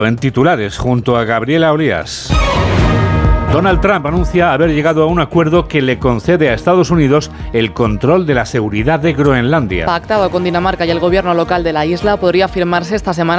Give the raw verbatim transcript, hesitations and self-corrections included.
En titulares, junto a Gabriela Olías. Donald Trump anuncia haber llegado a un acuerdo que le concede a Estados Unidos el control de la seguridad de Groenlandia. Pactado con Dinamarca y el gobierno local de la isla, podría firmarse esta semana